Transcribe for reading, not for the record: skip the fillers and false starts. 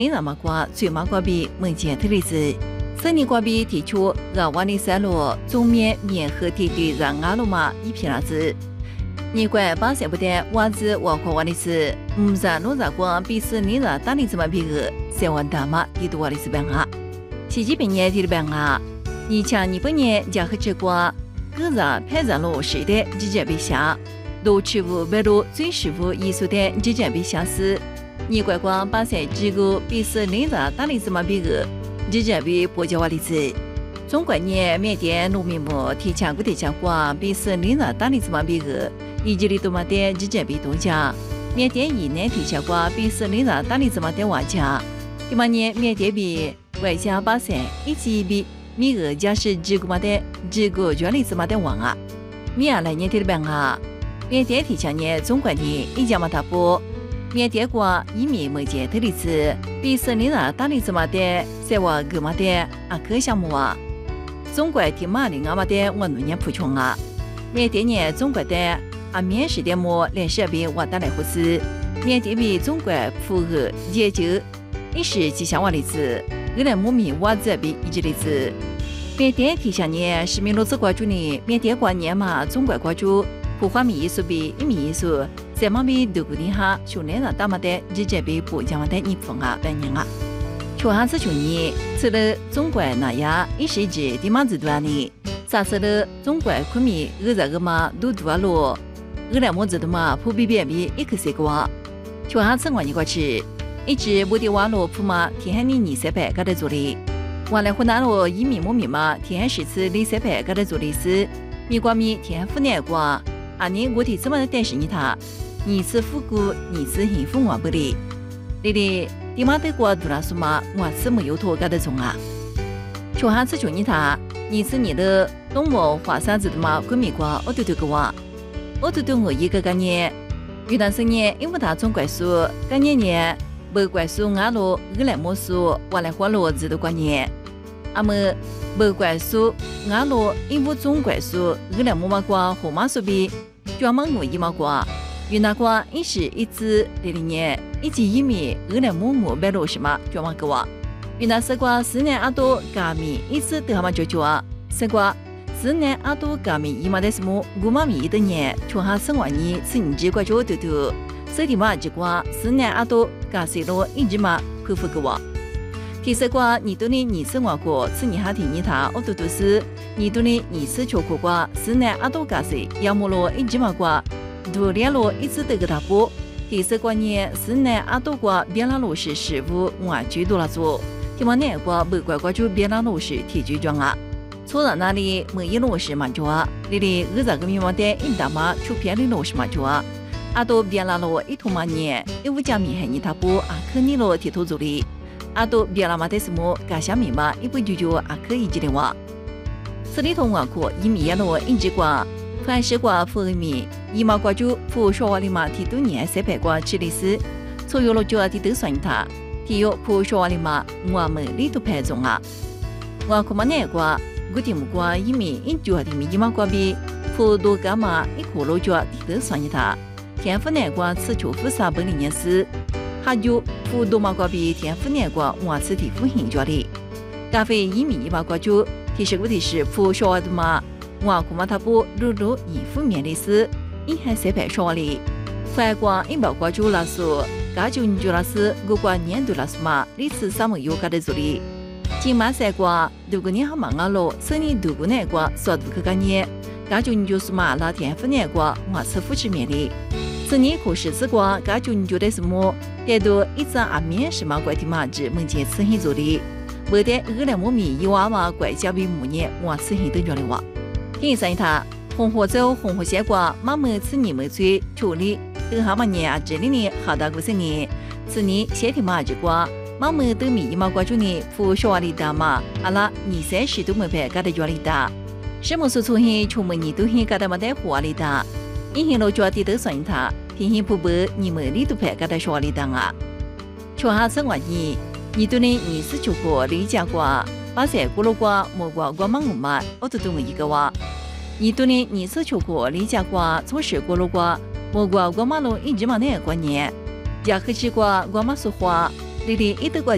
领导马瓜最马瓜比目前特例子，森林瓜比提出让瓦里塞罗中面面和体对让阿鲁马一片子。你怪巴塞不得娃子我夸瓦里斯，让罗扎光比斯你让打你怎么比个3万大马提多瓦里斯办啊？习近平年提的办啊？你像日本年加和这瓜，个让派上罗时的直接被下，都吃无白路最师傅艺术的直接被下死。你怪光巴塞这个比斯你让打你怎么比个直接被波加瓦里斯？中国年缅甸农民们提前过的讲话，比斯你让打你怎么比个？以及里多么的直接被多家，缅甸以内提前过比斯林让打理怎么的外家，第八年缅甸比外加巴塞以及比米俄加是这个么的这个权利怎么的王啊？米亚来年的办啊，缅甸提前年中国的一家嘛他不，缅甸国移民目前的例子，比斯林让打理怎么的，在我个么的啊可项目啊，中国提马里阿么的我农业补充啊，缅甸年中国的。缅甸的么连设备瓦达来护士，缅甸比中国符合研究，一时吉祥话例子，日来木米瓦这比一例子。缅甸提下年是民罗子国主呢，缅甸过年嘛，中国国主普华米艺术比一米艺术，在嘛比多个年哈，去年上大马的直接被不讲话的日本啊半年啊，去哈次去年，除了中国那样一时节的嘛子多呢，啥时了中国昆明日这个嘛都多了。日来么子的嘛，普遍便比一个些个话，就下次我一个去，一直不的网络普嘛，天海你2、3百个的做的，完了湖南路移民木密嘛，天海10次2、3百个的做的是，米瓜米天海湖南国，年我提这么的但是你他，2次复古，2次幸福我不的，你的地马德国杜拉苏嘛，我次没有托个的种啊，就下次就你他，2次你的东木华山子的嘛，闺蜜国我都个话。我都对我一个概念，有段时间因为他中怪数，概念呢，不怪数俺路日来么数，我来花路子的观念。么不怪数俺路因为中怪数日来么嘛瓜和马数比，专门我一嘛瓜，有那瓜一时一直00年一级一米日来么白路什么专门个哇，有那是瓜4年阿多革命一直都还嘛就啊，是瓜。4年阿多革命伊嘛的什么古嘛米的年，从哈生活年是你这个就对头，所以嘛这个4年阿多革谁咯一直嘛恢复个哇。其实个你对你生活过，是你哈听你他我都是你对你是求过个4年阿多革谁，要么咯一直嘛个，多年咯一直得个大波。其实个年4年阿多个别拉路是师傅我最多了做，听嘛那个不怪个就别拉路是提举装啊。错到那里没一路是嘛做啊，你的日子个密码的一大码出片的路是嘛做啊，都别拉了一头嘛年，一五加米还你他不可你了提头做的，都别拉嘛的什么干下密码一不就可以记的话，这里头我可一米一路一直挂，凡是挂付一米，一毛挂就付说话的嘛提多年300挂吃的是，所有了就要提都算他，提有付说话的嘛我们里头排中啊，我可嘛那挂。我听不过一米一九的米一毛瓜比，普多干嘛一口肉脚提得算一他，天府南瓜吃球富3本年是，还有普多毛瓜比天府南瓜我吃提富很脚的，咖啡一米一毛瓜就提示我的是普说话的嘛，我恐怕他不露露一负面的是，一还300说的，反光一毛瓜就拉说，家就你就拉是我瓜年度拉是嘛，你吃什么有干的做的。今马赛瓜，如果你好忙啊喽，所以如果那瓜说不可干呢，感觉你就是嘛那天府那瓜，我吃不吃面的。是你可是吃瓜，感觉你觉得什么？带多一张面是嘛怪的嘛子，目前吃很做的，没得来莫米一娃娃怪家比母年，我吃很多着的话。听上一他，红火粥、红火西瓜，妈妈吃你们最处理，等下嘛年这里呢好大个生意，是你先听嘛这瓜。妈妈都米毛瓜主呢，付说话里大嘛，阿拉20-30都没拍，搞得脚里大。什么时出现，出门你都很搞得没得话里大。以前老脚底都算他，天天不不你们里都拍，搞得说话里大啊。说下生活你对呢20就过理解过，把在咕噜瓜、木瓜、瓜芒嘛，我都对我一个话。你对呢20就过理解过，做事咕噜瓜、木瓜、瓜芒路一直没那观念，加黑西瓜、瓜芒说话。里里一德国